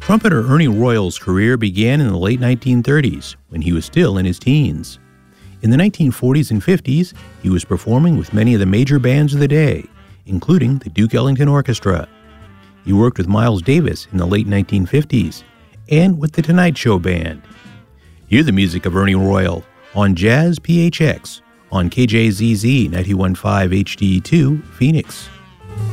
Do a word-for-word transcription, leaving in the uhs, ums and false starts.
Trumpeter Ernie Royal's career began in the late nineteen thirties, when he was still in his teens. In the nineteen forties and fifties, he was performing with many of the major bands of the day, including the Duke Ellington Orchestra. He worked with Miles Davis in the late nineteen fifties and with the Tonight Show Band. Hear the music of Ernie Royal on Jazz P H X on K J Z Z ninety-one point five H D two, Phoenix.